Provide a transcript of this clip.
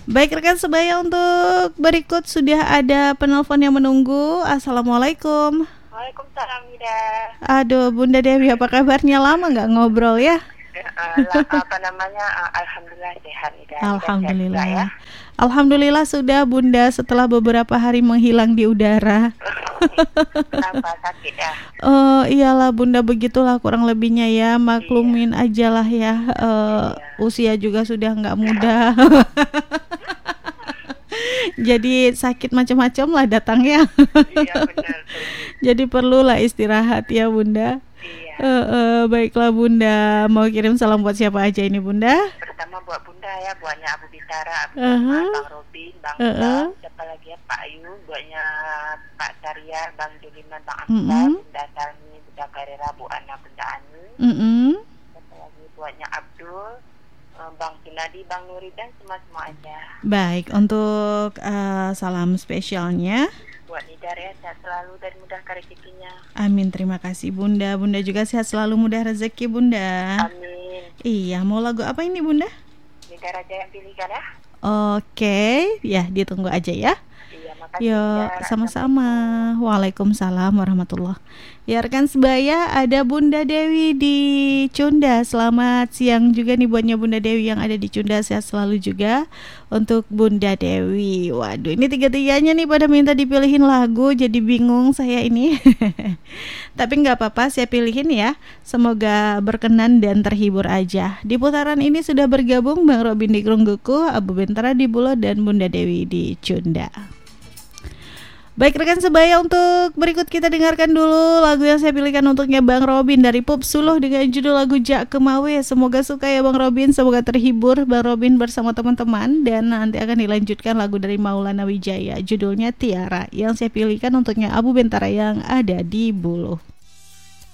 Baik rekan sebaya, untuk berikut sudah ada penelpon yang menunggu. Assalamualaikum. Waalaikumsalam, Ida. Aduh, Bunda Dewi, apa kabarnya? Lama nggak ngobrol ya? Alhamdulillah sehat, Ida. Alhamdulillah. Ya. Alhamdulillah sudah, Bunda, setelah beberapa hari menghilang di udara. Kenapa sakit ya? Oh iyalah Bunda, begitulah kurang lebihnya ya. Maklumin aja lah ya. Usia juga sudah nggak muda. Jadi sakit macam-macam lah datangnya. Iya benar. Jadi perlulah istirahat ya Bunda. Iya. Baiklah Bunda, mau kirim salam buat siapa aja ini Bunda? Pertama buat Bunda ya, buatnya Abu Bitara, Abu Rahman, Bang Robin, Bang Bang, siapa lagi ya, Pak Ayu, buatnya Pak Tarya, Bang Juliman, Bang Amsar, Bunda Tani, Bunda Karera, Bu Ana, Bunda Ani. Siapa lagi buatnya Abdul, Bang Piladi, Bang Nuri, dan semua aja. Baik, untuk salam spesialnya buat Nidar ya, sehat selalu dan mudahkan rezekinya. Amin, terima kasih Bunda. Bunda juga sehat selalu, mudah rezeki Bunda. Amin. Iya, mau lagu apa ini Bunda? Nidar aja yang pilihkan ya. Oke, ya ditunggu aja ya. Iya, makasih. Yuk, sama-sama. Waalaikumsalam warahmatullahi. Ya rekan sebaya, ada Bunda Dewi di Cunda. Selamat siang juga nih buatnya Bunda Dewi yang ada di Cunda. Sehat selalu juga untuk Bunda Dewi. Waduh, ini tiga-tiganya nih pada minta dipilihin lagu. Jadi bingung saya ini. Tapi gak apa-apa, saya pilihin ya. Semoga berkenan dan terhibur aja. Di putaran ini sudah bergabung Bang Robin di Krungguku, Abu Bentara di Bulo, dan Bunda Dewi di Cunda. Baik rekan sebaya, untuk berikut kita dengarkan dulu lagu yang saya pilihkan untuknya Bang Robin dari Pop Suluh dengan judul lagu Jak Kemawe. Semoga suka ya Bang Robin, semoga terhibur Bang Robin bersama teman-teman. Dan nanti akan dilanjutkan lagu dari Maulana Wijaya, judulnya Tiara, yang saya pilihkan untuknya Abu Bentara yang ada di Buluh.